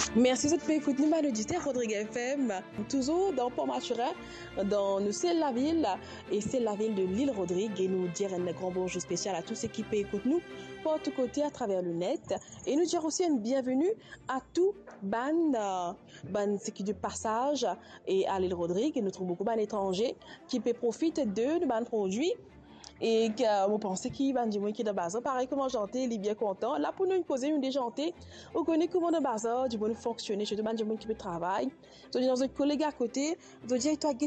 Merci de écouter nous, l'auditeur Rodrigue FM, toujours dans Port-Maturin, dans nous c'est la ville, et c'est la ville de l'île Rodrigue, et nous dire un grand bonjour spécial à tous ceux qui écoutent nous, par tous côtés à travers le net, et nous dire aussi une bienvenue à tout ban qui de passage et à l'île Rodrigue, et nous trouvons beaucoup d'étrangers qui peuvent profiter de ban produits. Et que vous pensez qu'il va dire qui est de bazar pareil comment chanter il est bien content là pour nous poser une déjanté on connaît comment de bazar du bon fonctionner je demande du monde qui peut travailler je dis dans un collègue à côté je dis toi